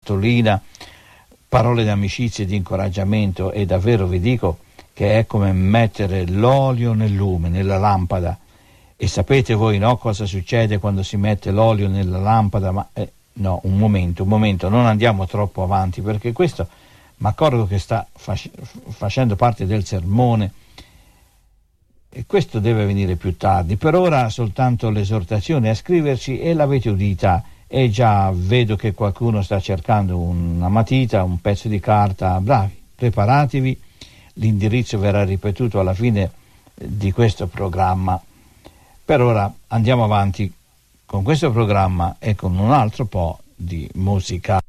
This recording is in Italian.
cartolina, parole di amicizia e di incoraggiamento, e davvero vi dico che è come mettere l'olio nel lume, nella lampada. E sapete voi, no, cosa succede quando si mette l'olio nella lampada? Ma no, un momento, non andiamo troppo avanti, perché questo mi accorgo che sta facendo parte del sermone, e questo deve venire più tardi. Per ora soltanto l'esortazione a scriverci, e l'avete udita, e già vedo che qualcuno sta cercando una matita, un pezzo di carta. Bravi, preparatevi, l'indirizzo verrà ripetuto alla fine di questo programma. Per ora andiamo avanti con questo programma e con un altro po' di musica.